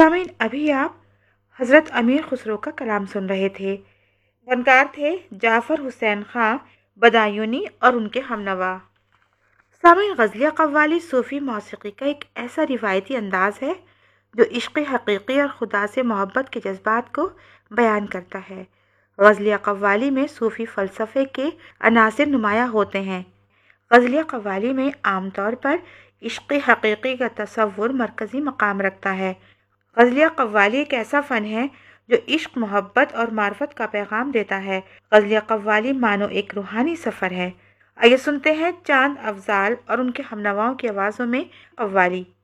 सामीन, अभी आप हज़रत अमीर खुसरो का कलाम सुन रहे थे। फनकार थे जाफ़र हुसैन खां बदायूनी और उनके हमनवा। सामीन, गज़लिया कव्वाली सूफ़ी मौसीक़ी का एक ऐसा रिवायती अंदाज है जो इश्क़ हकीकी और खुदा से मोहब्बत के जज्बात को बयान करता है। गज़लिया कव्वाली में सूफ़ी फ़लसफ़े के अनासिर नुमायाँ होते हैं। गज़लिया कव्वाली में आमतौर पर इश्क़ हकीकी का तसव्वुर मरकज़ी मकाम रखता है। गज़लिया कव्वाली एक ऐसा फ़न है जो इश्क, मोहब्बत और मार्फत का पैगाम देता है। गज़लिया कव्वाली मानो एक रूहानी सफ़र है। आइए सुनते हैं चांद अफ़ज़ाल और उनके हमनवाओं की आवाज़ों में कव्वाली।